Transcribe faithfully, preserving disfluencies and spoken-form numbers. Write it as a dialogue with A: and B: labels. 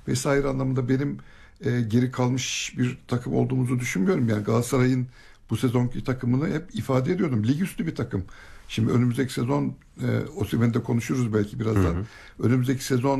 A: vesaire anlamında benim e, geri kalmış bir takım olduğumuzu düşünmüyorum. Yani Galatasaray'ın bu sezonki takımını hep ifade ediyordum. Lig üstü bir takım. Şimdi önümüzdeki sezon e, Osimhen'de konuşuruz belki birazdan. Hı hı. Önümüzdeki sezon